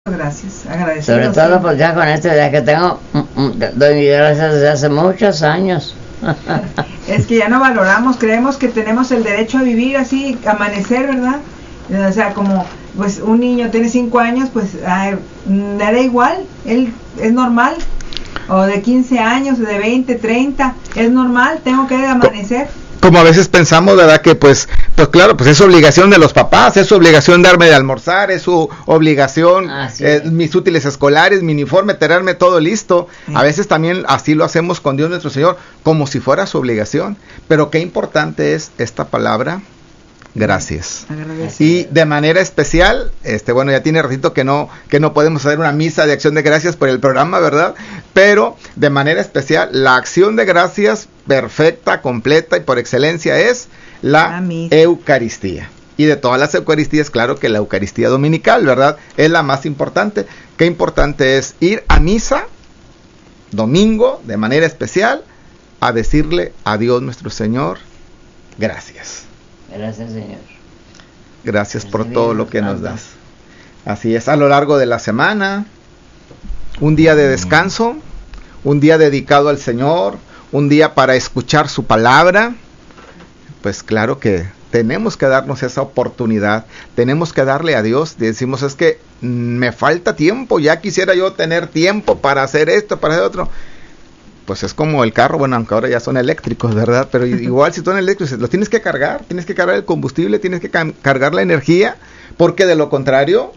Gracias, agradecidos. Sobre todo pues ya con esto, ya que tengo, doy gracias desde hace muchos años. Es que ya no valoramos, creemos que tenemos el derecho a vivir así, amanecer, ¿verdad? O sea, como pues un niño tiene 5 años, pues me da igual, él es normal. O de 15 años, de 20, 30, es normal, tengo que amanecer. Como a veces pensamos, ¿verdad? Que pues claro, pues es obligación de los papás, es su obligación darme de almorzar, es su obligación, mis útiles escolares, mi uniforme, tenerme todo listo. Sí. A veces también así lo hacemos con Dios nuestro Señor, como si fuera su obligación. Pero qué importante es esta palabra, gracias. Y de manera especial, bueno, ya tiene ratito que no podemos hacer una misa de acción de gracias por el programa, ¿verdad? Pero de manera especial, la acción de gracias perfecta, completa y por excelencia es la Eucaristía. Y de todas las Eucaristías, claro que la Eucaristía dominical, ¿verdad? Es la más importante. Qué importante es ir a misa domingo, de manera especial, a decirle a Dios nuestro Señor, gracias. Gracias, Señor. Gracias por todo lo que nos das. Así es, a lo largo de la semana, un día de descanso, un día dedicado al Señor, un día para escuchar su palabra. Pues claro que tenemos que darnos esa oportunidad, tenemos que darle a Dios. Decimos, es que me falta tiempo, ya quisiera yo tener tiempo para hacer esto, para hacer otro. Pues es como el carro, bueno, aunque ahora ya son eléctricos, ¿verdad? Pero igual si son eléctricos, los tienes que cargar el combustible, tienes que cargar la energía, porque de lo contrario,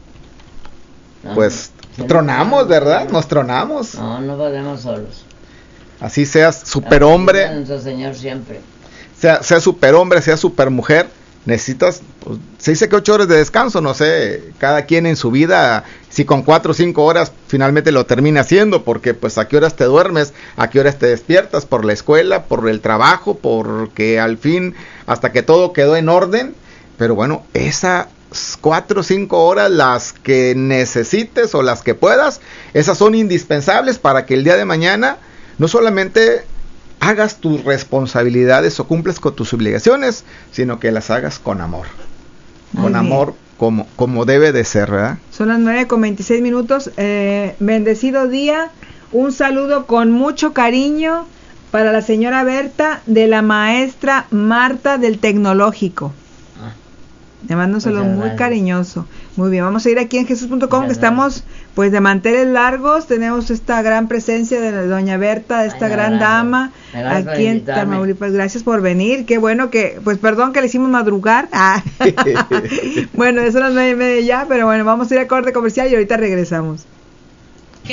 pues tronamos, ¿verdad? Nos tronamos. No podemos solos. Así seas superhombre, nuestro Señor siempre. Sea superhombre, sea supermujer, necesitas, pues, se dice que 8 horas de descanso, no sé, cada quien en su vida, si con 4 o 5 horas finalmente lo termina haciendo, porque pues a qué horas te duermes, a qué horas te despiertas, por la escuela, por el trabajo, porque al fin, hasta que todo quedó en orden. Pero bueno, esas 4 o 5 horas, las que necesites o las que puedas, esas son indispensables para que el día de mañana no solamente hagas tus responsabilidades o cumples con tus obligaciones, sino que las hagas con amor. Con amor como debe de ser, ¿verdad? Son las 9:26. Bendecido día. Un saludo con mucho cariño para la señora Berta de la maestra Marta del Tecnológico. Llamándoselo muy cariñoso. Muy bien, vamos a ir aquí en jesus.com, que estamos pues de manteles largos. Tenemos esta gran presencia de doña Berta, esta gran dama aquí en Tamaulipas. Gracias por venir. Qué bueno que, pues perdón que le hicimos madrugar. Bueno, son las 9:30 ya, pero bueno, vamos a ir a corte comercial y ahorita regresamos.